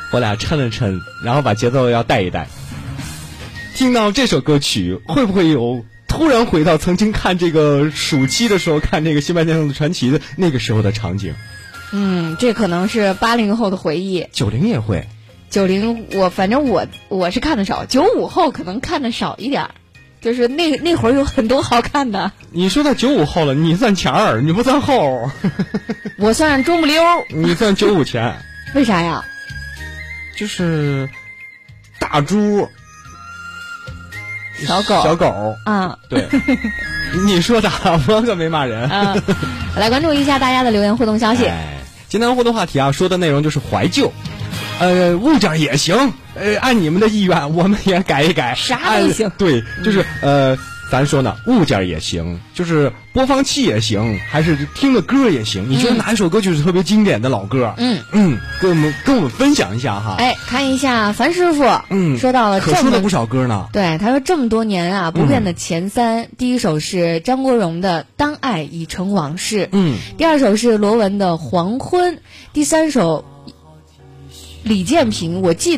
我俩抻了抻，然后把节奏要带一带。听到这首歌曲，会不会有突然回到曾经看这个暑期的时候，看这个《新白娘子传奇》的那个时候的场景？ 这可能是80后的回忆。 90也会。 90反正我是看的少，95后可能看的少一点，就是那会儿有很多好看的。 你说到95后了，你算前儿，你不算后。 我算中不溜。 你算95前。 为啥呀？ 就是大猪。 小狗啊， 对，你说的，我可没骂人。 来关注一下大家的留言互动消息。 今天的互动话题啊，说的内容就是怀旧，物件也行，按你们的意愿，我们也改一改， 啥都行。 对，就是咱说呢，物件也行，就是播放器也行，还是听个歌也行。你觉得哪一首歌曲是特别经典的老歌？跟我们分享一下哈。 看一下樊师傅，说到了可说了不少歌呢。 对，他说这么多年啊，不变的前三，第一首是张国荣的《当爱已成往事》，第二首是罗文的《黄昏》，第三首李健平《我记得》。